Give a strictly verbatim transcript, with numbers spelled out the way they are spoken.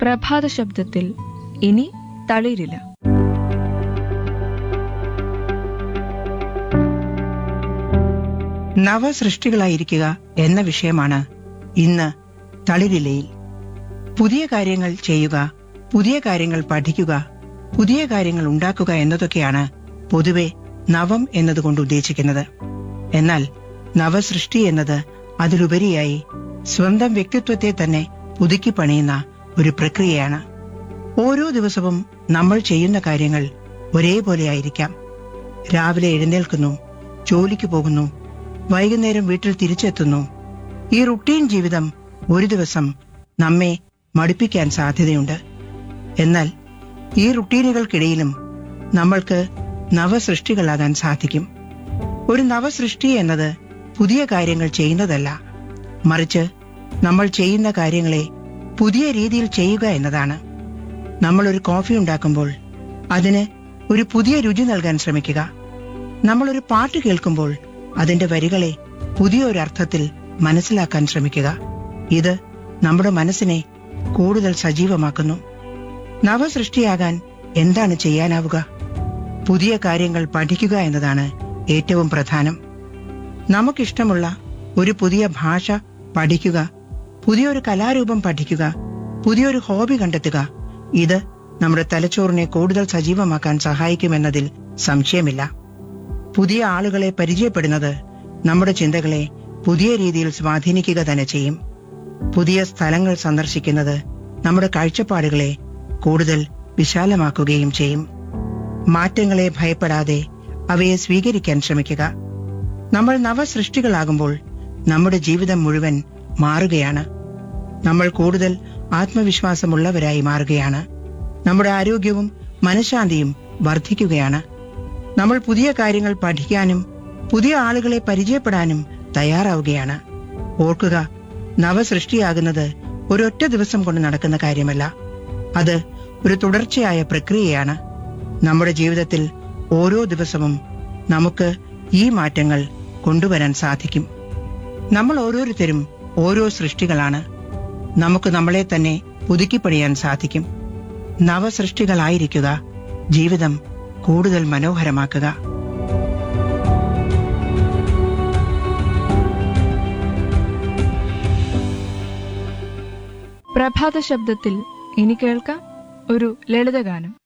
പ്രഭാത ശബ്ദത്തിൽ ഇനി തളിരില്ല. നവസൃഷ്ടികളായിരിക്കുക എന്ന വിഷയമാണ് ഇന്ന് തളിരിലയിൽ. പുതിയ കാര്യങ്ങൾ ചെയ്യുക, പുതിയ കാര്യങ്ങൾ പഠിക്കുക, പുതിയ കാര്യങ്ങൾ ഉണ്ടാക്കുക എന്നതൊക്കെയാണ് പൊതുവെ നവം എന്നതുകൊണ്ട് ഉദ്ദേശിക്കുന്നത്. എന്നാൽ നവസൃഷ്ടി എന്നത് അതിലുപരിയായി സ്വന്തം വ്യക്തിത്വത്തെ തന്നെ പുതുക്കി പണിയുന്ന ഒരു പ്രക്രിയയാണ്. ഓരോ ദിവസവും നമ്മൾ ചെയ്യുന്ന കാര്യങ്ങൾ ഒരേപോലെ ആയിരിക്കാം. രാവിലെ എഴുന്നേൽക്കുന്നു, ജോലിക്ക് പോകുന്നു, വൈകുന്നേരം വീട്ടിൽ തിരിച്ചെത്തുന്നു. ഈ റുട്ടീൻ ജീവിതം ഒരു ദിവസം നമ്മെ മടുപ്പിക്കാൻ സാധ്യതയുണ്ട്. എന്നാൽ ഈ റുട്ടീനുകൾക്കിടയിലും നമ്മൾക്ക് നവസൃഷ്ടികളാകാൻ സാധിക്കും. ഒരു നവസൃഷ്ടി എന്നത് പുതിയ കാര്യങ്ങൾ ചെയ്യുന്നതല്ല, മറിച്ച് നമ്മൾ ചെയ്യുന്ന കാര്യങ്ങളെ പുതിയ രീതിയിൽ ചെയ്യുക എന്നതാണ്. നമ്മൾ ഒരു കോഫി ഉണ്ടാക്കുമ്പോൾ അതിന് ഒരു പുതിയ രുചി നൽകാൻ ശ്രമിക്കുക. നമ്മളൊരു പാട്ട് കേൾക്കുമ്പോൾ അതിന്റെ വരികളെ പുതിയൊരർത്ഥത്തിൽ മനസ്സിലാക്കാൻ ശ്രമിക്കുക. ഇത് നമ്മുടെ മനസ്സിനെ കൂടുതൽ സജീവമാക്കുന്നു. നവസൃഷ്ടിയാകാൻ എന്താണ് ചെയ്യാനാവുക? പുതിയ കാര്യങ്ങൾ പഠിക്കുക എന്നതാണ് ഏറ്റവും പ്രധാനം. നമുക്കിഷ്ടമുള്ള ഒരു പുതിയ ഭാഷ പഠിക്കുക, പുതിയൊരു കലാരൂപം പഠിക്കുക, പുതിയൊരു ഹോബി കണ്ടെത്തുക. ഇത് നമ്മുടെ തലച്ചോറിനെ കൂടുതൽ സജീവമാക്കാൻ സഹായിക്കുമെന്നതിൽ സംശയമില്ല. പുതിയ ആളുകളെ പരിചയപ്പെടുന്നത് നമ്മുടെ ചിന്തകളെ പുതിയ രീതിയിൽ സ്വാധീനിക്കുക തന്നെ ചെയ്യും. പുതിയ സ്ഥലങ്ങൾ സന്ദർശിക്കുന്നത് നമ്മുടെ കാഴ്ചപ്പാടുകളെ കൂടുതൽ വിശാലമാക്കുകയും ചെയ്യും. മാറ്റങ്ങളെ ഭയപ്പെടാതെ അവയെ സ്വീകരിക്കാൻ ശ്രമിക്കുക. നമ്മൾ നവസൃഷ്ടികളാകുമ്പോൾ നമ്മുടെ ജീവിതം മുഴുവൻ മാറുകയാണ്. നമ്മൾ കൂടുതൽ ആത്മവിശ്വാസമുള്ളവരായി മാറുകയാണ്. നമ്മുടെ ആരോഗ്യവും മനഃശാന്തിയും വർദ്ധിക്കുകയാണ്. നമ്മൾ പുതിയ കാര്യങ്ങൾ പഠിക്കാനും പുതിയ ആളുകളെ പരിചയപ്പെടാനും തയ്യാറാവുകയാണ്. ഓർക്കുക, നവസൃഷ്ടിയാകുന്നത് ഒരൊറ്റ ദിവസം കൊണ്ട് നടക്കുന്ന കാര്യമല്ല. അത് ഒരു തുടർച്ചയായ പ്രക്രിയയാണ്. നമ്മുടെ ജീവിതത്തിൽ ഓരോ ദിവസവും നമുക്ക് ഈ മാറ്റങ്ങൾ കൊണ്ടുവരാൻ സാധിക്കും. നമ്മൾ ഓരോരുത്തരും ഓരോ സൃഷ്ടികളാണ്. നമുക്ക് നമ്മളെ തന്നെ പുതുക്കിപ്പണിയാൻ സാധിക്കും. നവസൃഷ്ടികളായിരിക്കുക, ജീവിതം കൂടുതൽ മനോഹരമാക്കുക. പ്രഭാത ശബ്ദത്തിൽ ഇനി കേൾക്കാം ഒരു ലളിതഗാനം.